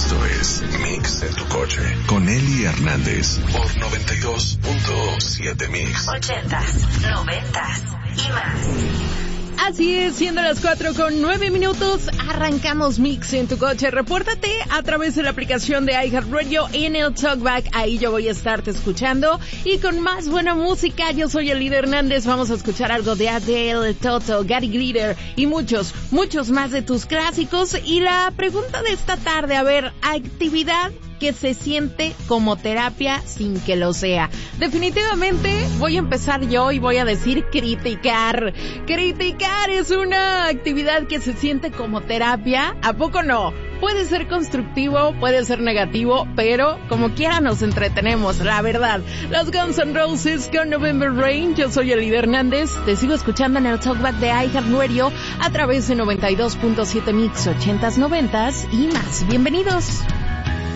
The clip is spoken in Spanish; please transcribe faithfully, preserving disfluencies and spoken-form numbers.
Esto es Mix en tu coche con Eli Hernández por noventa y dos punto siete Mix. Ochentas, noventas y más. Así es, siendo las cuatro con nueve minutos, arrancamos Mix en tu coche. Repórtate a través de la aplicación de iHeartRadio en el Talkback. Ahí yo voy a estarte escuchando. Y con más buena música, yo soy Eli Hernández. Vamos a escuchar algo de Adele, Toto, Gary Glitter y muchos, muchos más de tus clásicos. Y la pregunta de esta tarde, a ver, actividad que se siente como terapia sin que lo sea. Definitivamente voy a empezar yo y voy a decir criticar. Criticar es una actividad que se siente como terapia. ¿A poco no? Puede ser constructivo, puede ser negativo, pero como quiera nos entretenemos, la verdad. Los Guns N' Roses con November Rain. Yo soy Eli Hernández. Te sigo escuchando en el Talkback de iHeartRadio a través de noventa y dos punto siete Mix, ochentas, noventas y más. Bienvenidos.